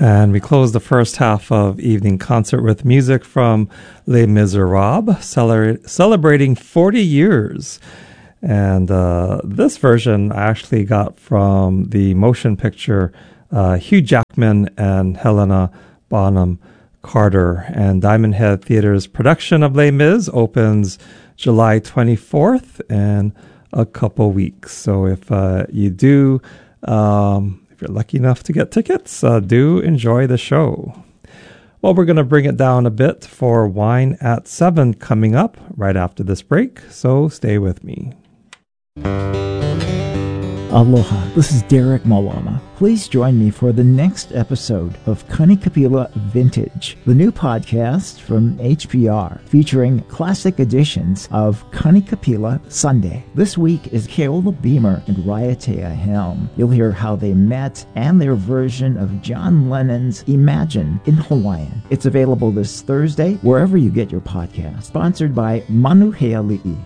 And we close the first half of Evening Concert with music from Les Miserables, celebrating 40 years. And this version I actually got from the motion picture Hugh Jackman and Helena Bonham Carter. And Diamond Head Theater's production of Les Mis opens July 24th in a couple weeks. So if you do... if you're lucky enough to get tickets, do enjoy the show. Well, we're going to bring it down a bit for Wine at 7 coming up right after this break, so stay with me. Aloha, this is Derek Malama. Please join me for the next episode of Kanikapila Vintage, the new podcast from HPR, featuring classic editions of Kanikapila Sunday. This week is Keola Beamer and Raiatea Helm. You'll hear how they met and their version of John Lennon's Imagine in Hawaiian. It's available this Thursday, wherever you get your podcast. Sponsored by Manuheali'i.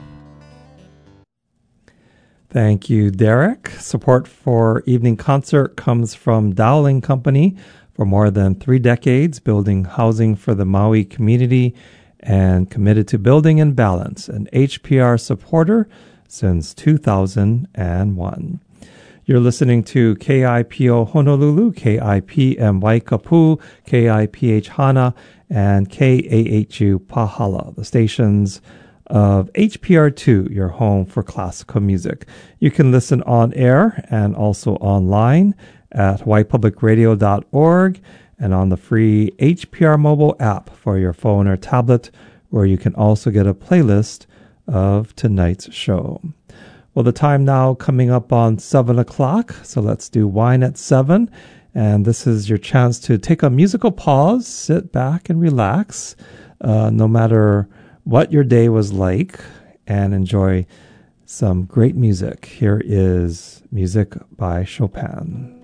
Thank you, Derek. Support for Evening Concert comes from Dowling Company for more than 3 decades, building housing for the Maui community and committed to building in balance, an HPR supporter since 2001. You're listening to KIPO Honolulu, KIPM Waikapu, KIPH Hana, and KAHU Pahala, the stations of HPR2, your home for classical music. You can listen on air and also online at hawaiipublicradio.org and on the free HPR mobile app for your phone or tablet, where you can also get a playlist of tonight's show. Well, the time now coming up on 7 o'clock, so let's do Wine at 7. And this is your chance to take a musical pause, sit back and relax, no matter what your day was like, and enjoy some great music. Here is music by Chopin.